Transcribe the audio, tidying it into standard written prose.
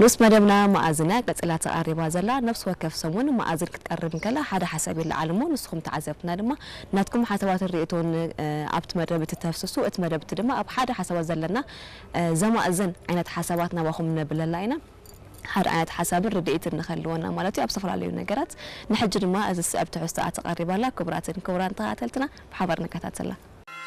نفس مدامنا مأذنة قصلا تقريبا زلا نفس وكف سمون مأذن كتقرب كلا حدا حسب العلمون نسخم تعذبنا دما ناتكم حسابات الرئيتون ابت مدربه التفسسو ات مدربه دما اب حدا حسابات زلنا زمأذن عينت حساباتنا واخم نبللاينا حر عينت حساب الرديت نخلونا مالتي ابصفر عليه نجرات نحجر ما از السبت عستا تقريبا لا كبرات كوران تقاتلتنا بحبرنا كتاتلا